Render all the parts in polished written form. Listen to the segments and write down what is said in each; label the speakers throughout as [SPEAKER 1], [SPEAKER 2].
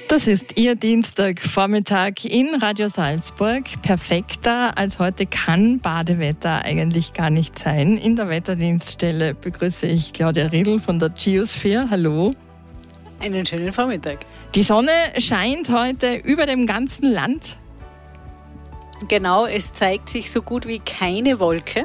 [SPEAKER 1] Das ist Ihr Dienstagvormittag in Radio Salzburg. Perfekter als heute kann Badewetter eigentlich gar nicht sein. In der Wetterdienststelle begrüße ich Claudia Riedl von der Geosphere. Hallo.
[SPEAKER 2] Einen schönen Vormittag.
[SPEAKER 1] Die Sonne scheint heute über dem ganzen Land.
[SPEAKER 2] Genau, es zeigt sich so gut wie keine Wolke.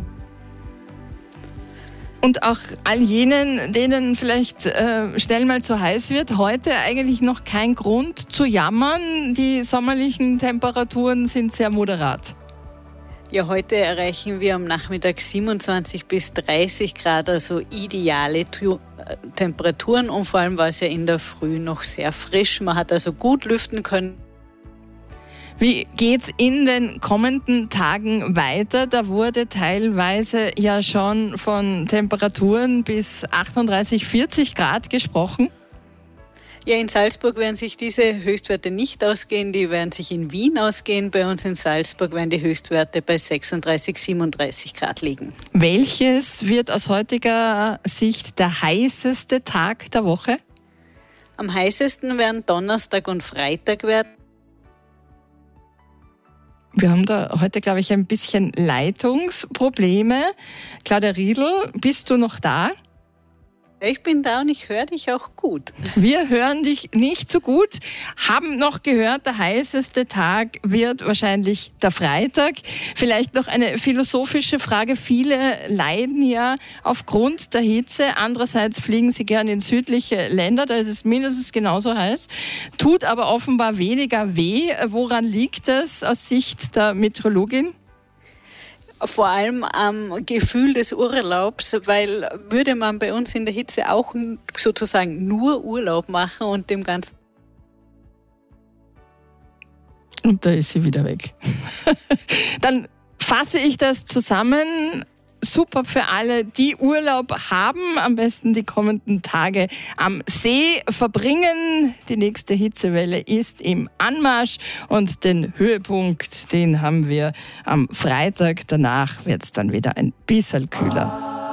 [SPEAKER 1] Und auch all jenen, denen vielleicht schnell mal zu heiß wird, heute eigentlich noch kein Grund zu jammern. Die sommerlichen Temperaturen sind sehr moderat.
[SPEAKER 2] Ja, heute erreichen wir am Nachmittag 27 bis 30 Grad, also ideale Temperaturen. Und vor allem war es ja in der Früh noch sehr frisch. Man hat also gut lüften können.
[SPEAKER 1] Wie geht's in den kommenden Tagen weiter? Da wurde teilweise ja schon von Temperaturen bis 38, 40 Grad gesprochen.
[SPEAKER 2] Ja, in Salzburg werden sich diese Höchstwerte nicht ausgehen, die werden sich in Wien ausgehen. Bei uns in Salzburg werden die Höchstwerte bei 36, 37 Grad liegen.
[SPEAKER 1] Welches wird aus heutiger Sicht der heißeste Tag der Woche?
[SPEAKER 2] Am heißesten werden Donnerstag und Freitag werden.
[SPEAKER 1] Wir haben da heute, glaube ich, ein bisschen Leitungsprobleme. Claudia Riedl, bist du noch da?
[SPEAKER 2] Ich bin da und ich höre dich auch gut.
[SPEAKER 1] Wir hören dich nicht so gut, haben noch gehört, der heißeste Tag wird wahrscheinlich der Freitag. Vielleicht noch eine philosophische Frage. Viele leiden ja aufgrund der Hitze. Andererseits fliegen sie gerne in südliche Länder, da ist es mindestens genauso heiß. Tut aber offenbar weniger weh. Woran liegt das aus Sicht der Meteorologin?
[SPEAKER 2] Vor allem am Gefühl des Urlaubs, weil würde man bei uns in der Hitze auch sozusagen nur Urlaub machen und dem Ganzen.
[SPEAKER 1] Und da ist sie wieder weg. Dann fasse ich das zusammen. Super für alle, die Urlaub haben, am besten die kommenden Tage am See verbringen. Die nächste Hitzewelle ist im Anmarsch und den Höhepunkt, den haben wir am Freitag. Danach wird es dann wieder ein bisschen kühler.